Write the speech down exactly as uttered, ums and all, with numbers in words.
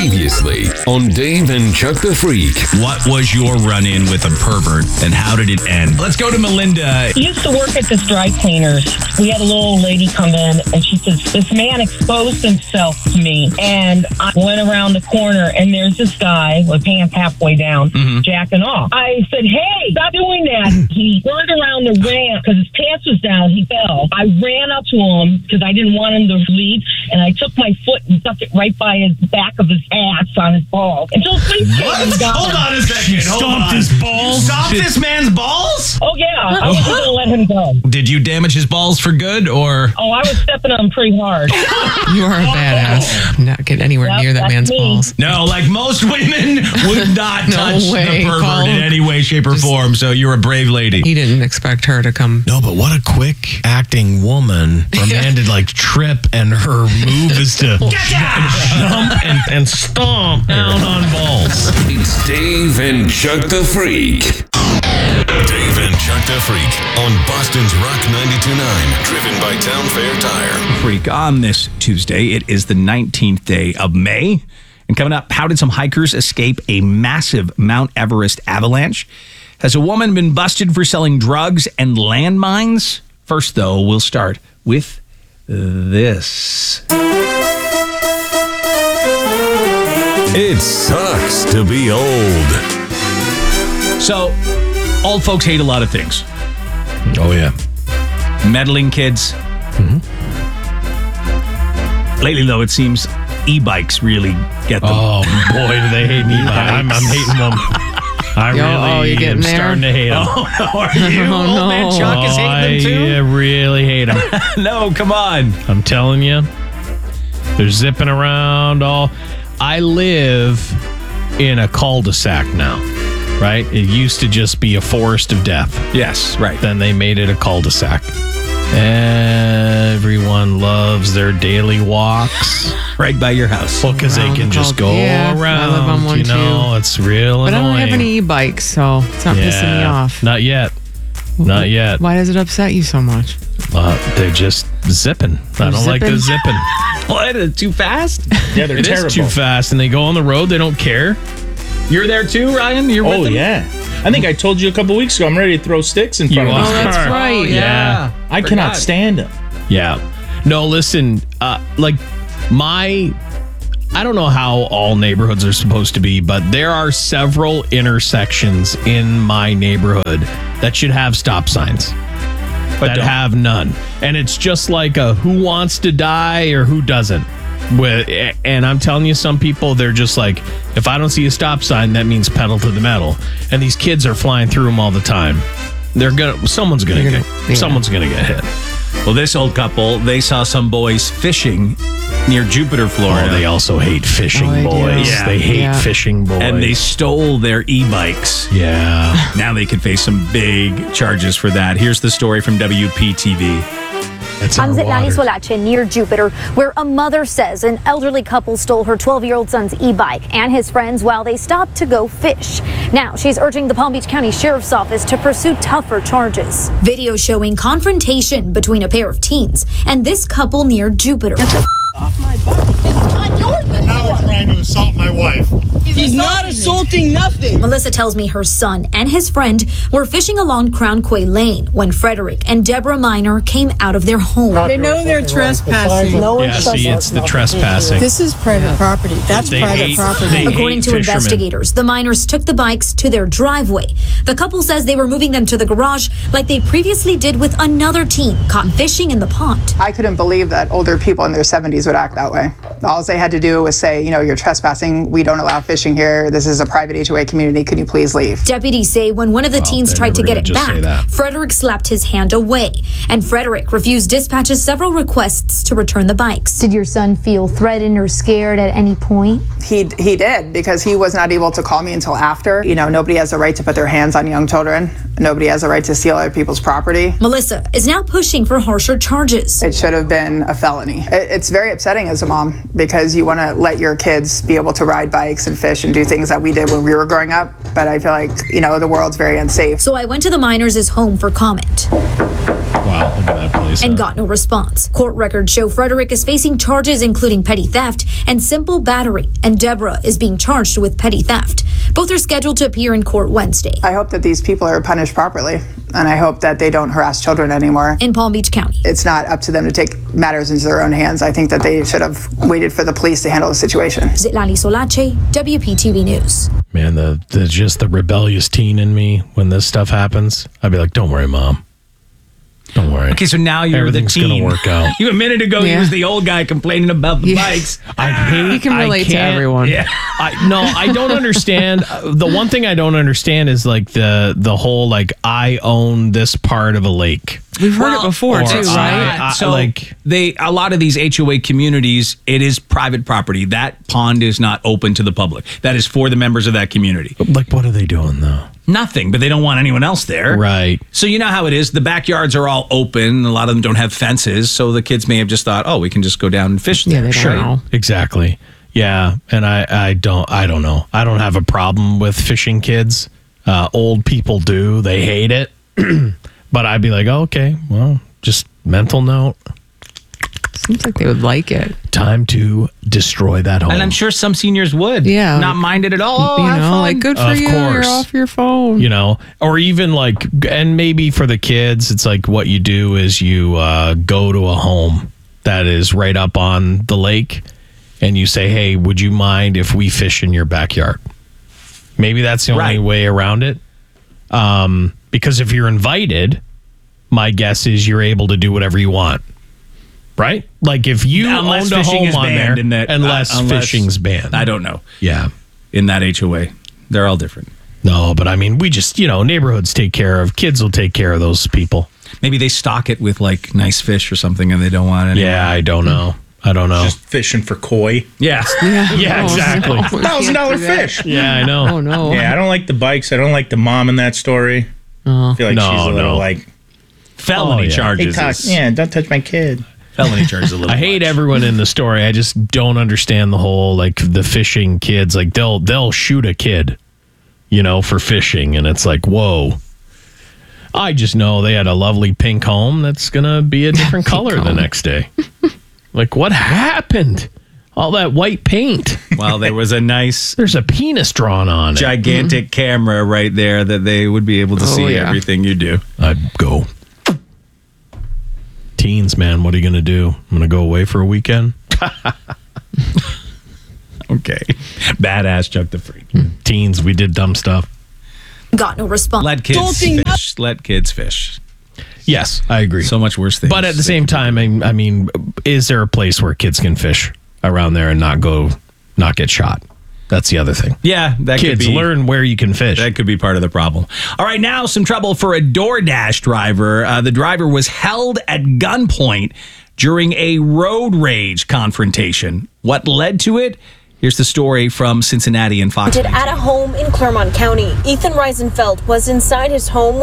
Previously on Dave and Chuck the Freak. What was your run-in with a pervert and how did it end? Let's go to Melinda. He used to work at this dry cleaners. We had a little lady come in and she says, this man exposed himself to me. And I went around the corner and there's this guy with pants halfway down, mm-hmm. jacking off. I said, hey, stop doing that. He turned around the ramp because his pants was down. He fell. I ran up to him because I didn't want him to leave. And I took my foot and stuck it right by his back of his ass on his balls. Until police came and got Hold him. on a second. Hold Stomped on. his balls? You stomped Did- this man's balls? Oh, yeah. I wasn't going to let him go. Did you damage his balls for good or? Oh, I was stepping on him pretty hard. You are a badass. Not get anywhere Yep, near that that's man's me. balls. No, like most women would not No touch way, the pervert Paul. in any way, shape, or Just- form. So you're a brave lady. He didn't expect her to come. No, but what a quick acting woman for a man to like trip and her move is to jump and, and stomp down on balls. It's Dave and Chuck the Freak. Dave and Chuck the Freak on Boston's Rock ninety-two point nine. Driven by Town Fair Tire. Freak on this Tuesday. It is the nineteenth day of May. And coming up, how did some hikers escape a massive Mount Everest avalanche? Has a woman been busted for selling drugs and landmines? First, though, we'll start with this. It sucks to be old. So, old folks hate a lot of things. Oh, yeah. Meddling kids. Mm-hmm. Lately, though, it seems e-bikes really get them. Oh, boy, do they hate me. I'm, I'm hating them. I Yo, really oh, you getting am there? starting to hate them. Oh, no, are you? Oh, Old man no. Chuck is hating them, too? I uh, really hate them. No, come on. I'm telling you. They're zipping around all. I live in a cul-de-sac now, right? It used to just be a forest of death. Yes, right. Then they made it a cul-de-sac. Everyone loves their daily walks. Right by your house. Well, because they Around can the just cul- go yeah, I around. live on one you know, too. it's real But I annoying. don't have any e-bikes, so it's not pissing me off. Not yet. Not yet. Why does it upset you so much? Uh, they're just zipping. I don't like the zipping. What? Is it too fast? Yeah, they're It terrible. is too fast, and they go on the road. They don't care. You're there too, Ryan? You're with Oh, them? yeah. I think I told you a couple weeks ago I'm ready to throw sticks in front You of are. this Oh, that's car. right. Oh, yeah. I Forgot. cannot stand them. Yeah. No, listen, uh, like my, I don't know how all neighborhoods are supposed to be, but there are several intersections in my neighborhood that should have stop signs, but that don't. have none. And it's just like a who wants to die or who doesn't. With, and I'm telling you, some people, they're just like, if I don't see a stop sign, that means pedal to the metal. And these kids are flying through them all the time. They're gonna, someone's gonna They're get, gonna- yeah. someone's gonna get hit. Well, this old couple, they saw some boys fishing near Jupiter, Florida. Oh, they also hate fishing Oh, they do. boys. Yeah. They hate Yeah. fishing boys. and they stole their e-bikes. yeah. Now they could face some big charges for that. Here's the story from W P T V. It's I'm our Zitlani water. Swalache near Jupiter, where a mother says an elderly couple stole her twelve-year-old son's e-bike and his friends while they stopped to go fish. Now she's urging the Palm Beach County Sheriff's Office to pursue tougher charges. Video showing confrontation between a pair of teens and this couple near Jupiter. Now we're trying to assault my wife. He's not assaulting nothing. Melissa tells me her son and his friend were fishing along Crown Quay Lane when Frederick and Deborah Minor came out of their home. They know they're trespassing. Yeah, see, it's the trespassing. This is private property. That's They private hate- property. they According hate to fishermen. investigators, the minors took the bikes to their driveway. The couple says they were moving them to the garage like they previously did with another teen caught fishing in the pond. I couldn't believe that older people in their seventies would act that way. All they had to do was say, you know, you're trespassing. We don't allow fishing here. This is a private H O A community. Can you please leave? Deputies say when one of the teens they're tried to never get it gonna just say back, that. Frederick slapped his hand away. And Frederick refused dispatches several requests to return the bikes. Did your son feel threatened or scared at any point? He he did because he was not able to call me until after. You know, nobody has a right to put their hands on young children. Nobody has a right to steal other people's property. Melissa is now pushing for harsher charges. It should have been a felony. It, it's very upsetting as a mom because you want to let your kids be able to ride bikes and fish and do things that we did when we were growing up. But I feel like, you know, the world's very unsafe. So I went to the minors' home for comment. Wow, look at that place. and huh? got no response. Court records show Frederick is facing charges including petty theft and simple battery, and Deborah is being charged with petty theft. Both are scheduled to appear in court Wednesday. I hope that these people are punished properly, and I hope that they don't harass children anymore. In Palm Beach County. It's not up to them to take matters into their own hands. I think that they should have waited for the police to handle the situation. Zitlali Solache, W P T V News. Man, the, the just the rebellious teen in me when this stuff happens, I'd be like, don't worry, Mom. Don't worry. Okay, so now you're Everything's the teen. gonna work out. You a minute ago, Yeah. he was the old guy complaining about the Yeah. bikes. I hate. He can I relate to can't- everyone. Yeah. I no, I don't understand. Uh, The one thing I don't understand is like the the whole like I own this part of a lake. We've heard Well, it before, or too, I- right? I- so like- they a lot of these H O A communities, it is private property. That pond is not open to the public. That is for the members of that community. Like, what are they doing though? Nothing, but they don't want anyone else there. Right. So you know how it is. The backyards are all open. A lot of them don't have fences, so the kids may have just thought, "Oh, we can just go down and fish there." Yeah, they don't Sure. know. Exactly. Yeah, and I, I don't I don't know. I don't have a problem with fishing kids. Uh, old people do. They hate it. But I'd be like, oh, okay, well, just mental note. Seems like they would like it. Time to destroy that home. And I'm sure some seniors would. Yeah. Not mind it at all. you Have know, fun. like, good for Of you. course. You're off your phone. you know, or even like, and maybe for the kids, it's like what you do is you uh, go to a home that is right up on the lake and you say, hey, would you mind if we fish in your backyard? Maybe that's the only Right. way around it. Um, because if you're invited, my guess is you're able to do whatever you want. Right? Like if you Unless owned a fishing home is on banned there, in that- unless, uh, unless- fishing's banned. I don't know. Yeah. In that H O A, they're all different. No, but I mean, we just, you know, neighborhoods take care of, kids will take care of those people. Maybe they stock it with like nice fish or something, and they don't want it. Yeah, I don't know. I don't know. Just fishing for koi. Yeah. Yeah, Yeah, no, exactly. no, we Thousand dollar can't do that. fish. Yeah, I know. Oh, no. Yeah, I don't like the bikes. I don't like the mom in that story. I feel like No, she's a little no. like, Felony Oh, yeah. hey, charges. talk, is- yeah, don't touch my kid. Felony charges a little. I hate much. everyone in the story. I just don't understand the whole like the fishing kids. Like they'll they'll shoot a kid, you know, for fishing, and it's like, whoa. I just know they had a lovely pink home that's gonna be a different color the home. next day. Like, what happened? All that white paint. Well, there was a nice There's a penis drawn on it. gigantic camera right there that they would be able to Oh, see yeah. everything you do. I'd go. Teens, man, what are you gonna do? I'm gonna go away for a weekend. Okay. Badass Chuck the Freak. Teens, we did dumb stuff. Got no response. Let kids Adulting- fish. Let kids fish. Yes, I agree. So much worse things. But at the same time, I, I mean, is there a place where kids can fish around there and not go, not get shot? That's the other thing. Yeah, that Kids could be, learn where you can fish. That could be part of the problem. All right, now some trouble for a DoorDash driver. Uh, the driver was held at gunpoint during a road rage confrontation. What led to it? Here's the story from Cincinnati and Fox. At a home in Clermont County, Ethan Reisenfeld was inside his home